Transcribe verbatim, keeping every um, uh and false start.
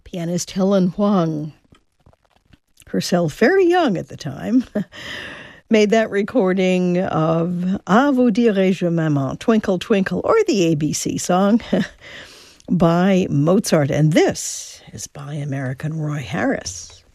Pianist Helen Huang, herself very young at the time, made that recording of Ah, vous dirai-je maman, Twinkle Twinkle, or the A B C song by Mozart. And this is by American Roy Harris.